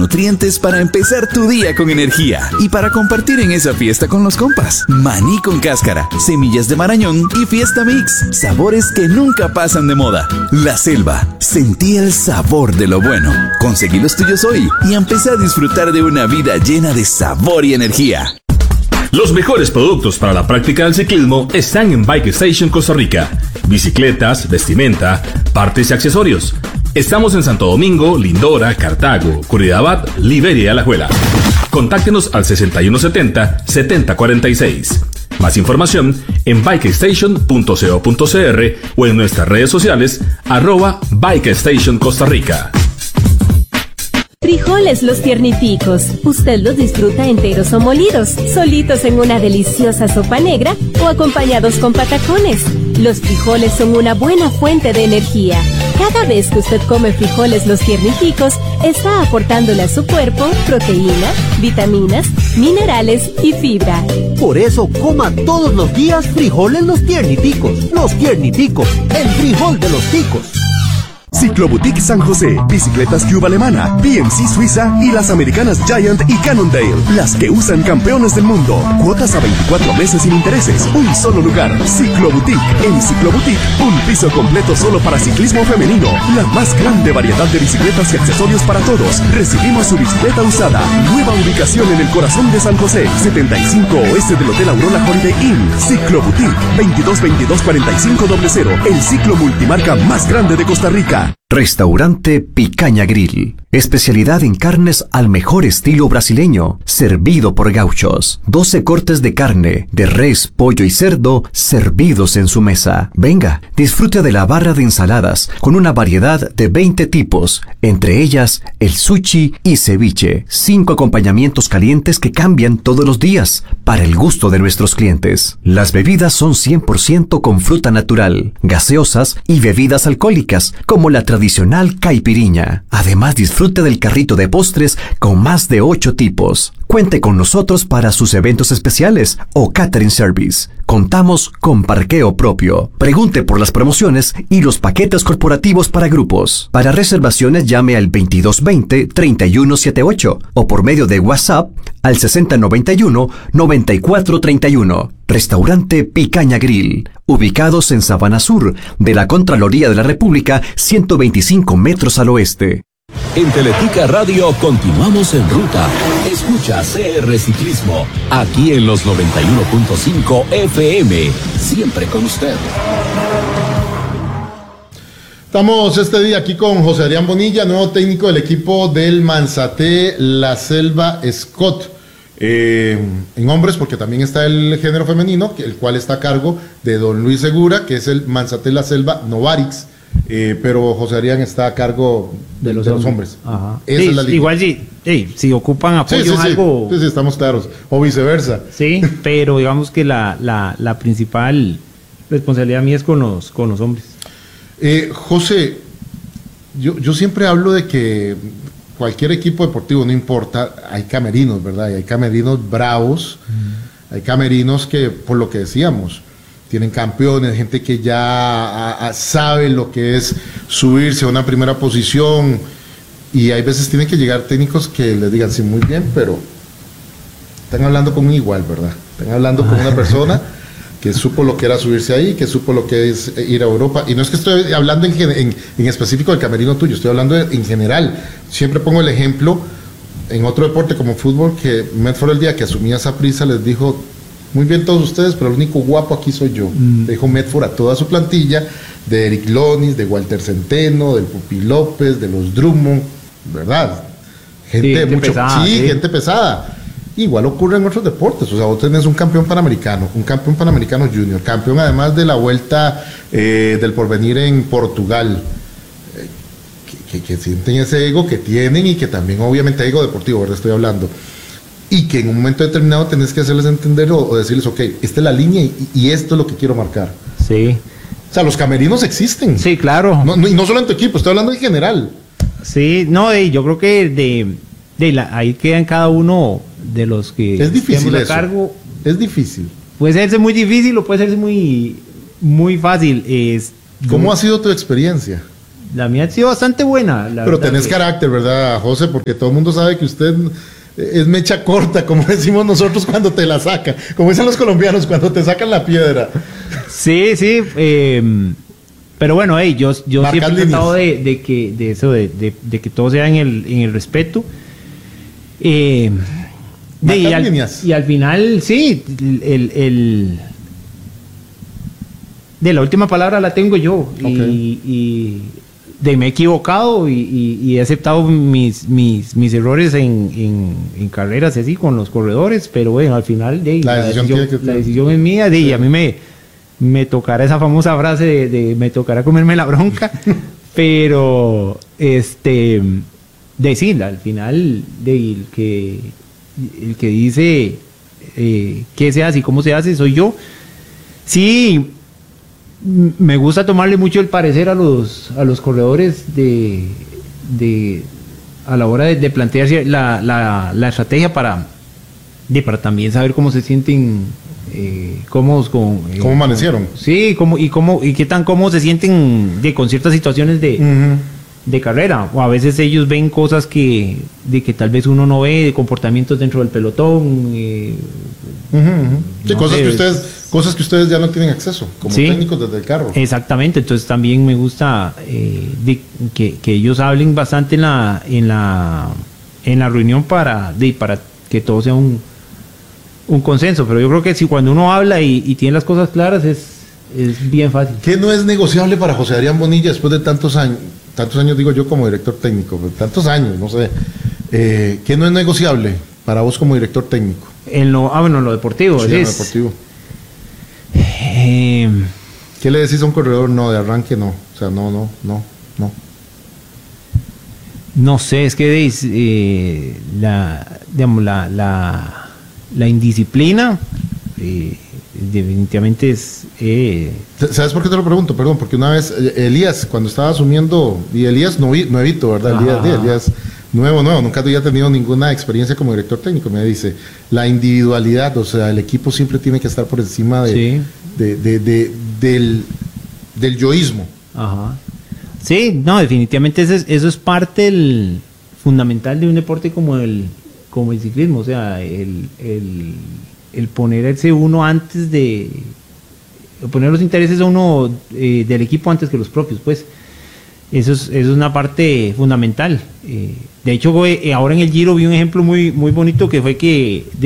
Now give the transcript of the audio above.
Nutrientes para empezar tu día con energía y para compartir en esa fiesta con los compas. Maní con cáscara, semillas de marañón y Fiesta Mix. Sabores que nunca pasan de moda. La Selva. Sentí el sabor de lo bueno. Conseguí los tuyos hoy y empecé a disfrutar de una vida llena de sabor y energía. Los mejores productos para la práctica del ciclismo están en Bike Station Costa Rica. Bicicletas, vestimenta, partes y accesorios. Estamos en Santo Domingo, Lindora, Cartago, Curridabat, Liberia y Alajuela. Contáctenos al 6170-7046. Más información en bikestation.co.cr o en nuestras redes sociales @Bikestation Costa Rica. Frijoles Los Tierniticos. Usted los disfruta enteros o molidos, solitos en una deliciosa sopa negra o acompañados con patacones. Los frijoles son una buena fuente de energía. Cada vez que usted come frijoles Los Tierniticos, está aportándole a su cuerpo proteína, vitaminas, minerales y fibra. Por eso coma todos los días frijoles Los Tierniticos. Los Tierniticos, el frijol de los ticos. Cicloboutique San José, bicicletas Cube alemana, BMC Suiza y las americanas Giant y Cannondale, las que usan campeones del mundo. Cuotas a 24 meses sin intereses, un solo lugar. Cicloboutique. En Cicloboutique, un piso completo solo para ciclismo femenino. La más grande variedad de bicicletas y accesorios para todos. Recibimos su bicicleta usada. Nueva ubicación en el corazón de San José, 75 oeste del Hotel Aurora Holiday Inn. Cicloboutique, 2222-4500, el ciclo multimarca más grande de Costa Rica. Restaurante Picaña Grill. Especialidad en carnes al mejor estilo brasileño, servido por gauchos. 12 cortes de carne, de res, pollo y cerdo, servidos en su mesa. Venga, disfrute de la barra de ensaladas, con una variedad de 20 tipos, entre ellas el sushi y ceviche. 5 acompañamientos calientes que cambian todos los días, para el gusto de nuestros clientes. Las bebidas son 100% con fruta natural, gaseosas y bebidas alcohólicas, como la tradicional caipiriña. Además, disfrute del carrito de postres con más de 8 tipos. Cuente con nosotros para sus eventos especiales o catering service. Contamos con parqueo propio. Pregunte por las promociones y los paquetes corporativos para grupos. Para reservaciones llame al 2220-3178 o por medio de WhatsApp al 6091-9431. Restaurante Picaña Grill, ubicados en Sabana Sur, de la Contraloría de la República, 125 metros al oeste. En Teletica Radio continuamos en ruta. Escucha CR Ciclismo, aquí en los 91.5 FM, siempre con usted. Estamos este día aquí con José Adrián Bonilla, nuevo técnico del equipo del Manzaté La Selva Scott. En hombres, porque también está el género femenino, el cual está a cargo de don Luis Segura, que es el Manzaté La Selva Novarix. Pero José Adrián está a cargo de los hombres. Ajá. Esa es la liga. Igual si ocupan apoyo en algo. Sí, estamos claros. O viceversa. Sí, pero digamos que la principal responsabilidad mía es con los hombres. José, yo siempre hablo de que cualquier equipo deportivo, no importa, hay camerinos, ¿verdad? Y hay camerinos bravos, hay camerinos que, por lo que decíamos, tienen campeones, gente que ya sabe lo que es subirse a una primera posición, y hay veces tienen que llegar técnicos que les digan, sí, muy bien, pero están hablando con un igual, ¿verdad? Están hablando con una persona que supo lo que era subirse ahí, que supo lo que es ir a Europa. Y no es que estoy hablando en específico del camerino tuyo, estoy hablando en general. Siempre pongo el ejemplo en otro deporte como fútbol, que Medford, el día que asumía esa prisa, les dijo, muy bien todos ustedes, pero el único guapo aquí soy yo. Le dijo Medford a toda su plantilla, de Eric Lonis, de Walter Centeno, del Pupi López, de los Drummond, ¿verdad? Gente pesada, gente pesada. Igual ocurre en otros deportes. O sea, vos tenés un campeón panamericano junior, campeón además de la Vuelta del Porvenir en Portugal, que sienten ese ego que tienen, y que también obviamente ego deportivo, ¿verdad? Estoy hablando. Y que en un momento determinado tenés que hacerles entender o decirles, ok, esta es la línea y esto es lo que quiero marcar. Sí. O sea, los camerinos existen. Sí, claro. Y no solo en tu equipo, estoy hablando en general. Sí, no, yo creo que ahí queda en cada uno de los que es difícil a cargo. Es difícil. Puede serse muy difícil o puede serse muy, muy fácil. ¿Cómo ha sido tu experiencia? La mía ha sido bastante buena. Pero tenés carácter, ¿verdad, José? Porque todo el mundo sabe que usted es mecha corta, como decimos nosotros cuando te la sacan. Como dicen los colombianos, cuando te sacan la piedra. Sí. Pero bueno, yo siempre he tratado de que todo sea en el respeto. Y al final, sí, de la última palabra la tengo yo. Okay. Y me he equivocado y he aceptado mis errores en carreras así con los corredores, pero bueno, al final la decisión es mía, y a mí me tocará esa famosa frase de me tocará comerme la bronca, pero sí, al final el que dice qué se hace y cómo se hace soy yo. Sí, me gusta tomarle mucho el parecer a los corredores a la hora de plantearse la estrategia para también saber cómo se sienten cómodos con cómo amanecieron. Sí, y qué tan cómodos se sienten con ciertas situaciones de carrera, o a veces ellos ven cosas que tal vez uno no ve, de comportamientos dentro del pelotón, sí, cosas que ustedes ya no tienen acceso como técnicos desde el carro. Exactamente, entonces también me gusta que ellos hablen bastante en la reunión para que todo sea un consenso, pero yo creo que si cuando uno habla y tiene las cosas claras es bien fácil. ¿Qué no es negociable para José Adrián Bonilla después de tantos años digo yo como director técnico, tantos años, no sé, ¿qué no es negociable para vos como director técnico? En lo deportivo. Sí, en lo deportivo. ¿Qué le decís a un corredor? No, de arranque no, o sea, no. No sé, es que la indisciplina definitivamente es... ¿Sabes por qué te lo pregunto? Perdón, porque una vez Elías, cuando estaba asumiendo, y Elías nuevito, ¿verdad? Elías nuevo, nunca había tenido ninguna experiencia como director técnico, me dice, la individualidad, o sea, el equipo siempre tiene que estar por encima del yoísmo. Ajá. Sí, no, definitivamente eso es parte fundamental de un deporte como el ciclismo, o sea, el ponerse uno antes poner los intereses a uno del equipo antes que los propios, pues eso es una parte fundamental. De hecho, ahora en el Giro vi un ejemplo muy, muy bonito, que fue que